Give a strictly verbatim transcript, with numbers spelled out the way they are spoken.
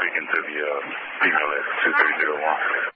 speaking to the uh, female at two three zero one.